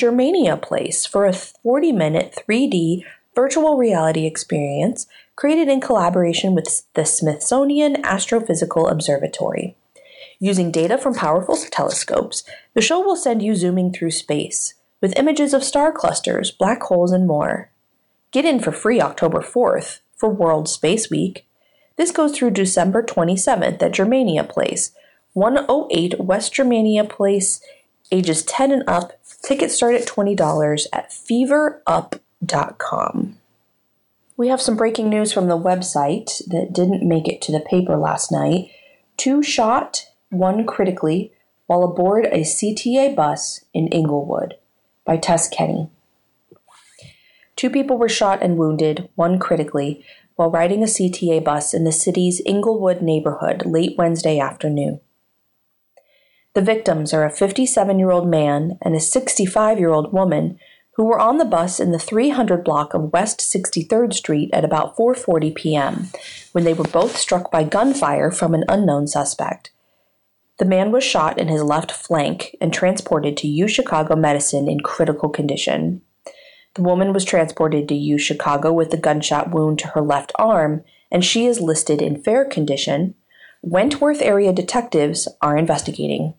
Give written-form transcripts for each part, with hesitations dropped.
Germania Place for a 40-minute 3D virtual reality experience created in collaboration with the Smithsonian Astrophysical Observatory. Using data from powerful telescopes, the show will send you zooming through space, with images of star clusters, black holes, and more. Get in for free October 4th for World Space Week. This goes through December 27th at Germania Place, 108 West Germania Place, ages 10 and up. Tickets start at $20 at feverup.com. We have some breaking news from the website that didn't make it to the paper last night. 2 shot, 1 critically, while aboard a CTA bus in Inglewood, by Tess Kenny. 2 people were shot and wounded, 1 critically, while riding a CTA bus in the city's Inglewood neighborhood late Wednesday afternoon. The victims are a 57-year-old man and a 65-year-old woman who were on the bus in the 300 block of West 63rd Street at about 4:40 p.m. when they were both struck by gunfire from an unknown suspect. The man was shot in his left flank and transported to UChicago Medicine in critical condition. The woman was transported to UChicago with a gunshot wound to her left arm, and she is listed in fair condition. Wentworth area detectives are investigating.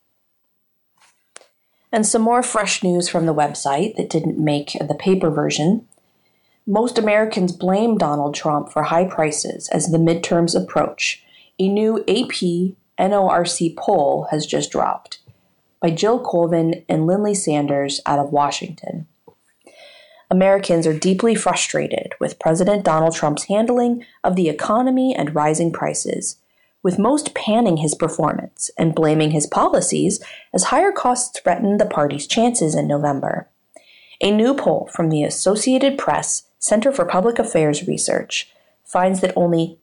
And some more fresh news from the website that didn't make the paper version. Most Americans blame Donald Trump for high prices as the midterms approach. A new AP NORC poll has just dropped by Jill Colvin and Lindley Sanders out of Washington. Americans are deeply frustrated with President Donald Trump's handling of the economy and rising prices, with most panning his performance and blaming his policies as higher costs threatened the party's chances in November. A new poll from the Associated Press Center for Public Affairs Research finds that only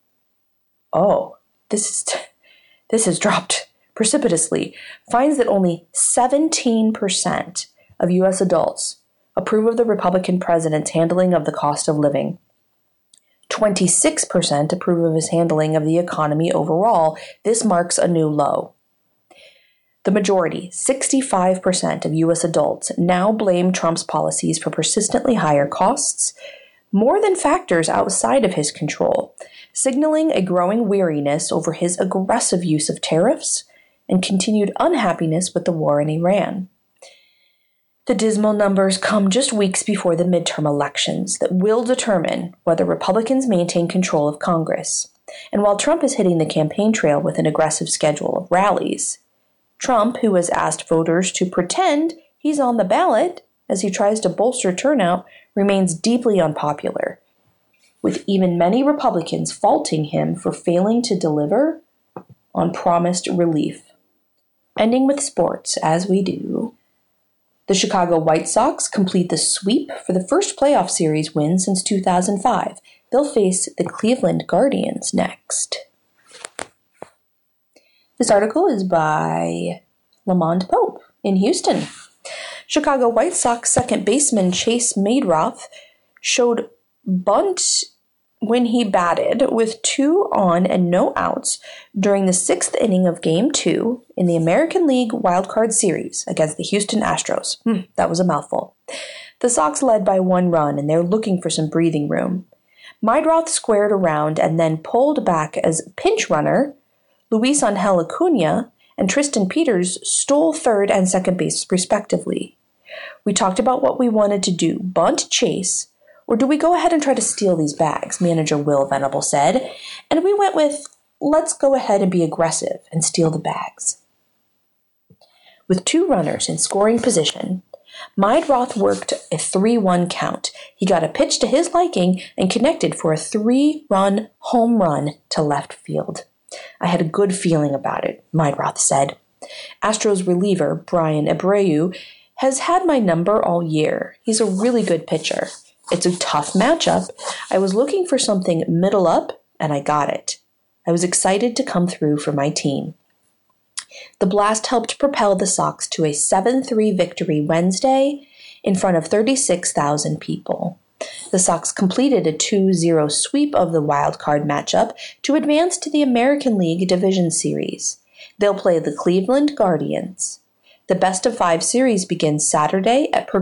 this has dropped precipitously, finds that only 17% of U.S. adults approve of the Republican president's handling of the cost of living. 26% approve of his handling of the economy overall. This marks a new low. The majority, 65% of U.S. adults, now blame Trump's policies for persistently higher costs, more than factors outside of his control, signaling a growing weariness over his aggressive use of tariffs and continued unhappiness with the war in Iran. The dismal numbers come just weeks before the midterm elections that will determine whether Republicans maintain control of Congress. And while Trump is hitting the campaign trail with an aggressive schedule of rallies, Trump, who has asked voters to pretend he's on the ballot as he tries to bolster turnout, remains deeply unpopular, with even many Republicans faulting him for failing to deliver on promised relief. Ending with sports, as we do. The Chicago White Sox complete the sweep for the first playoff series win since 2005. They'll face the Cleveland Guardians next. This article is by Lamont Pope in Houston. Chicago White Sox second baseman Chase Maidroth showed bunt when he batted with 2 on and no outs during the 6th inning of Game 2 in the American League Wildcard Series against the Houston Astros. That was a mouthful. The Sox led by 1 run, and they're looking for some breathing room. Maidroth squared around and then pulled back as pinch runner. Luis Angel Acuna and Tristan Peters stole third and second base, respectively. We talked about what we wanted to do, bunt Chase, or do we go ahead and try to steal these bags, manager Will Venable said, and we went with, let's go ahead and be aggressive and steal the bags. With 2 runners in scoring position, Maidroth worked a 3-1 count. He got a pitch to his liking and connected for a 3-run home run to left field. I had a good feeling about it, Maidroth said. Astros reliever Brian Abreu has had my number all year. He's a really good pitcher. It's a tough matchup. I was looking for something middle up, and I got it. I was excited to come through for my team. The blast helped propel the Sox to a 7-3 victory Wednesday in front of 36,000 people. The Sox completed a 2-0 sweep of the wild card matchup to advance to the American League Division Series. They'll play the Cleveland Guardians. The best of 5 series begins Saturday at